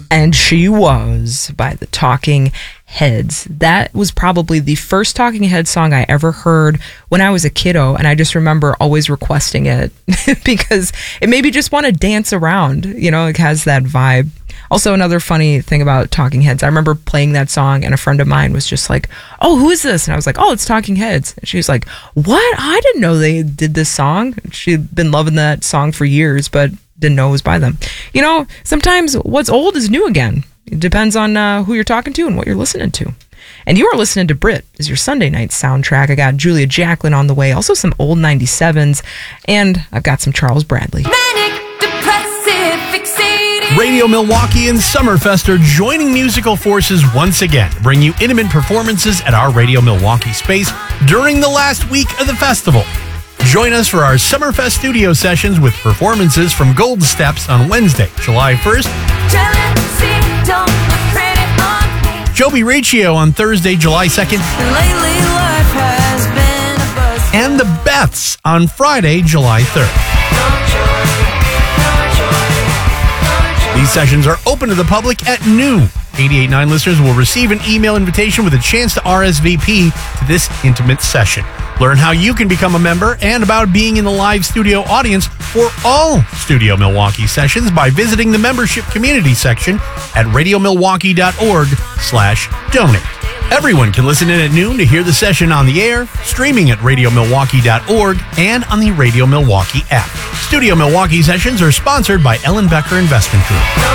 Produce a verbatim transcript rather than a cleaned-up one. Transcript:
And She Was by the Talking Heads. That was probably the first Talking Heads song I ever heard when I was a kiddo, and I just remember always requesting it because it made me just want to dance around. You know, it has that vibe. Also, another funny thing about Talking Heads, I remember playing that song and a friend of mine was just like, oh, who is this? And I was like, oh, it's Talking Heads. And she was like, what? I didn't know they did this song. She'd been loving that song for years, but didn't know it was by them. You know, sometimes what's old is new again. It depends on uh, who you're talking to and what you're listening to. And you are listening to Brit is your Sunday night soundtrack. I got Julia Jacklin on the way, also some old ninety-sevens, and I've got some Charles Bradley. Manic, depressive, fixated. Radio Milwaukee and Summerfest are joining musical forces once again to bring you intimate performances at our Radio Milwaukee space during the last week of the festival. Join us for our Summerfest studio sessions with performances from Gold Steps on Wednesday, July first. Jealousy, don't look pretty on me. Joby Riccio on Thursday, July second. Lately, life has been a buzz. And the Beths on Friday, July third. These sessions are open to the public at noon. eighty-eight point nine listeners will receive an email invitation with a chance to R S V P to this intimate session. Learn how you can become a member and about being in the live studio audience for all Studio Milwaukee sessions by visiting the membership community section at radiomilwaukee.org slash donate. Everyone can listen in at noon to hear the session on the air, streaming at radiomilwaukee dot org and on the Radio Milwaukee app. Studio Milwaukee sessions are sponsored by Ellen Becker Investment Group.